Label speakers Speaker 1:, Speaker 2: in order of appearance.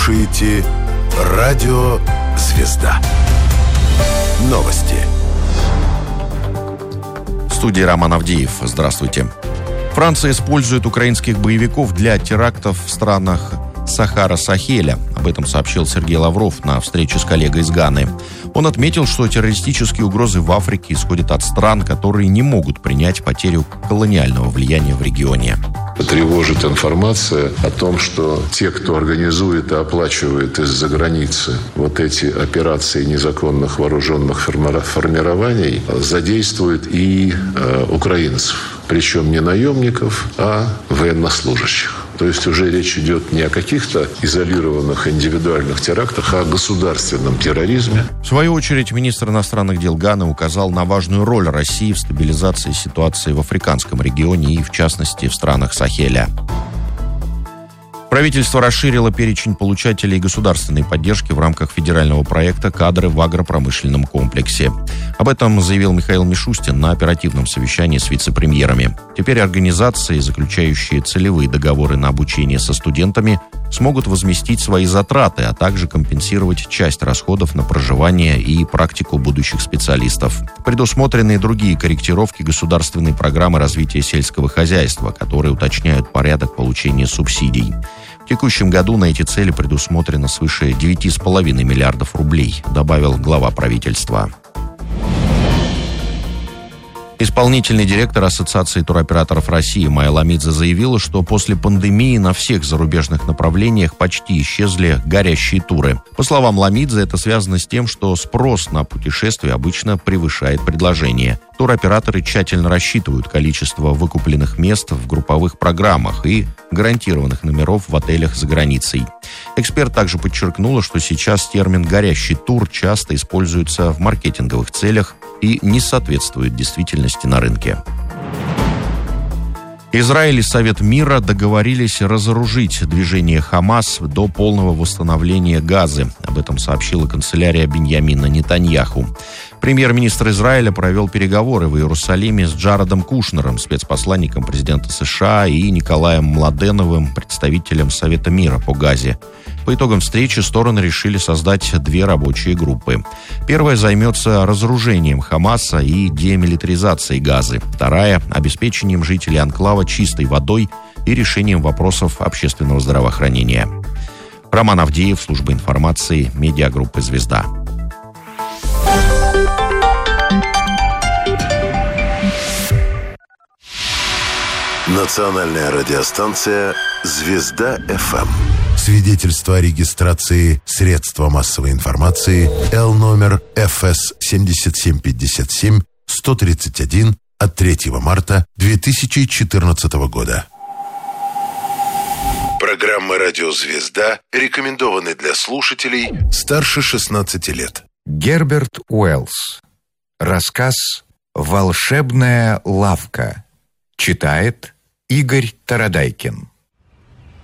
Speaker 1: слушаете Радио Звезда. Новости.
Speaker 2: В студии Роман Авдеев. Здравствуйте. Франция использует украинских боевиков для терактов в странах Сахара-Сахеля. Об этом сообщил Сергей Лавров на встрече с коллегой из Ганы. Он отметил, что террористические угрозы в Африке исходят от стран, которые не могут принять потерю колониального влияния в регионе.
Speaker 3: Тревожит информация о том, что те, кто организует и оплачивает из-за границы вот эти операции незаконных вооруженных формирований, задействуют и украинцев. Причем не наемников, а военнослужащих. То есть уже речь идет не о каких-то изолированных индивидуальных терактах, а о государственном терроризме.
Speaker 2: В свою очередь, министр иностранных дел Ганы указал на важную роль России в стабилизации ситуации в африканском регионе и, в частности, в странах Сахеля. Правительство расширило перечень получателей государственной поддержки в рамках федерального проекта «Кадры в агропромышленном комплексе». Об этом заявил Михаил Мишустин на оперативном совещании с вице-премьерами. Теперь организации, заключающие целевые договоры на обучение со студентами, смогут возместить свои затраты, а также компенсировать часть расходов на проживание и практику будущих специалистов. Предусмотрены другие корректировки государственной программы развития сельского хозяйства, которые уточняют порядок получения субсидий. В текущем году на эти цели предусмотрено свыше 9,5 миллиардов рублей, добавил глава правительства. Исполнительный директор Ассоциации туроператоров России Майя Ламидзе заявила, что после пандемии на всех зарубежных направлениях почти исчезли горящие туры. По словам Ламидзе, это связано с тем, что спрос на путешествия обычно превышает предложение. Туроператоры тщательно рассчитывают количество выкупленных мест в групповых программах и гарантированных номеров в отелях за границей. Эксперт также подчеркнула, что сейчас термин «горящий тур» часто используется в маркетинговых целях и не соответствует действительности на рынке. Израиль и Совет мира договорились разоружить движение «Хамас» до полного восстановления Газы. Об этом сообщила канцелярия Биньямина Нетаньяху. Премьер-министр Израиля провел переговоры в Иерусалиме с Джаредом Кушнером, спецпосланником президента США, и Николаем Младеновым, представителем Совета мира по Газе. По итогам встречи стороны решили создать две рабочие группы. Первая займется разоружением Хамаса и демилитаризацией Газы. Вторая – обеспечением жителей анклава чистой водой и решением вопросов общественного здравоохранения. Роман Авдеев, служба информации, медиагруппы «Звезда».
Speaker 1: Национальная радиостанция «Звезда-ФМ». Свидетельство о регистрации средства массовой информации Л номер ФС 7757 131 от 3 марта 2014 года. Программа «Радио Звезда» рекомендованы для слушателей старше 16 лет.
Speaker 4: Герберт Уэллс. Рассказ «Волшебная лавка». Читает Игорь Тарадайкин.